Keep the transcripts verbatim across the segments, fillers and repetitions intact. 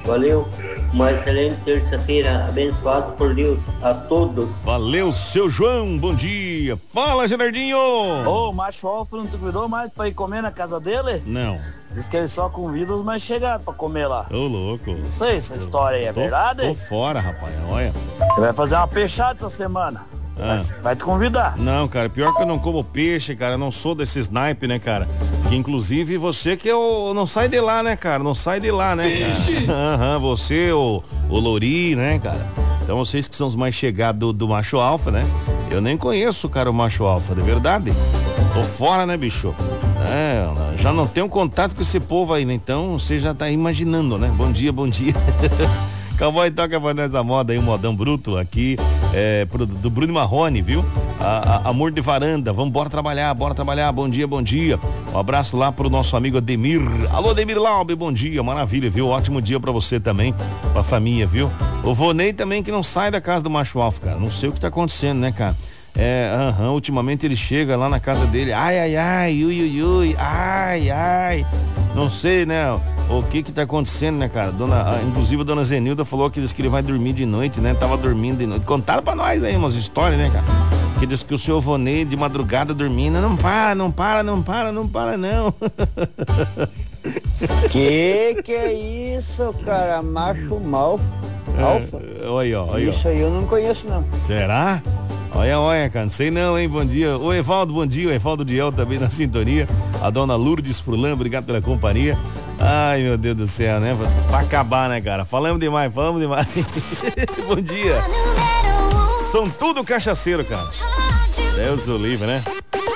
Valeu, uma excelente terça-feira, abençoado por Deus a todos. Valeu, seu João, bom dia. Fala, Gerardinho. Ô, o macho alfa não te convidou mais pra ir comer na casa dele? Não. Diz que ele só convida os mais chegados pra comer lá. Ô, louco. Não sei, essa história aí é tô, verdade? Tô fora, rapaz, olha. Ele vai fazer uma peixada essa semana. Ah. Vai, vai te convidar. Não, cara, pior que eu não como peixe, cara, eu não sou desse snipe, né, cara? Que inclusive você que eu não sai de lá, né, cara? Não sai de lá, né, cara? Aham, você, o, o Lori, né, cara? Então vocês que são os mais chegados do, do macho alfa, né? Eu nem conheço, cara, o macho alfa, de verdade. Tô fora, né, bicho? É, já não tenho contato com esse povo aí, né? Então você já tá imaginando, né? Bom dia, bom dia. Cowboy toca pra nós a moda aí, um modão bruto aqui, é, pro, do Bruno Marrone, viu? A, a, amor de varanda, vamos bora trabalhar, bora trabalhar, bom dia, bom dia. Um abraço lá pro nosso amigo Ademir. Alô, Ademir Laube, bom dia, maravilha, viu? Ótimo dia pra você também, pra família, viu? O Vonei também que não sai da casa do macho alfa, cara, não sei o que tá acontecendo, né, cara? É, aham, ultimamente ele chega lá na casa dele, ai, ai, ai, ui, ui, ui, ai, ai, não sei, né, o que que tá acontecendo, né, cara, dona, a, inclusive a dona Zenilda falou que diz que ele vai dormir de noite, né, tava dormindo de noite, contaram pra nós aí umas histórias, né, cara, que diz que o senhor Vonei de madrugada dormindo, não para, não para, não para, não para, não. Que que é isso, cara, macho mal, alfa? É, olha aí, ó, olha aí, ó. Isso aí eu não conheço, não. Será? Olha, olha, cara, não sei não, hein, bom dia. O Evaldo, bom dia, o Evaldo Diel também na sintonia. A dona Lourdes Furlan, obrigado pela companhia. Ai, meu Deus do céu, né? Pra acabar, né, cara? Falamos demais, falamos demais. Bom dia. São tudo cachaceiro, cara. Deus o livre, né?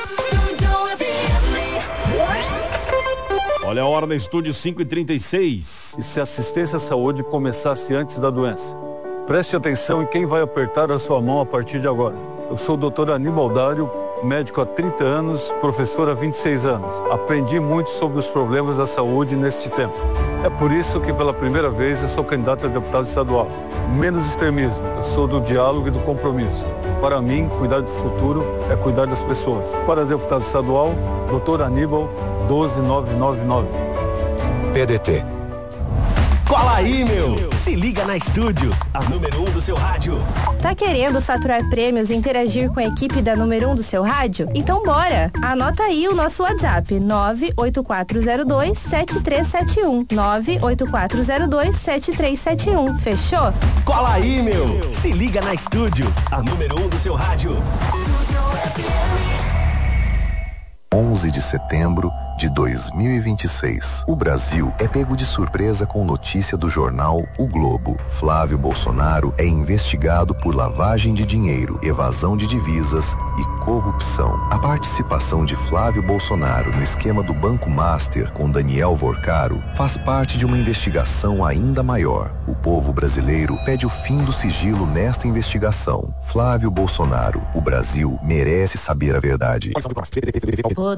Olha a hora no estúdio, cinco e trinta e seis. E se a assistência à saúde começasse antes da doença? Preste atenção em quem vai apertar a sua mão a partir de agora. Eu sou o doutor Aníbal Dário, médico há trinta anos, professor há vinte e seis anos. Aprendi muito sobre os problemas da saúde neste tempo. É por isso que pela primeira vez eu sou candidato a deputado estadual. Menos extremismo, eu sou do diálogo e do compromisso. Para mim, cuidar do futuro é cuidar das pessoas. Para deputado estadual, doutor Aníbal, doze mil novecentos e noventa e nove. P D T. Cola aí, meu! Se liga na estúdio, a número um do seu rádio. Tá querendo faturar prêmios e interagir com a equipe da número um do seu rádio? Então bora! Anota aí o nosso WhatsApp, nove oito quatro zero dois sete três sete um. nove oito quatro zero dois sete três sete um. Fechou? Cola aí, meu! Se liga na estúdio, a número um do seu rádio. onze de setembro de dois mil e vinte e seis. O Brasil é pego de surpresa com notícia do jornal O Globo. Flávio Bolsonaro é investigado por lavagem de dinheiro, evasão de divisas e corrupção. A participação de Flávio Bolsonaro no esquema do Banco Master com Daniel Vorcaro faz parte de uma investigação ainda maior. O povo brasileiro pede o fim do sigilo nesta investigação. Flávio Bolsonaro, o Brasil merece saber a verdade.